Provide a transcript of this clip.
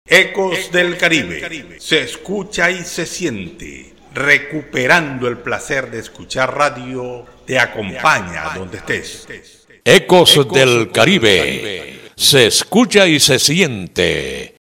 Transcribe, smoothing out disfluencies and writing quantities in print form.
Ecos del Caribe, se escucha y se siente. Recuperando el placer de escuchar radio, te acompaña donde estés. Ecos del Caribe, se escucha y se siente.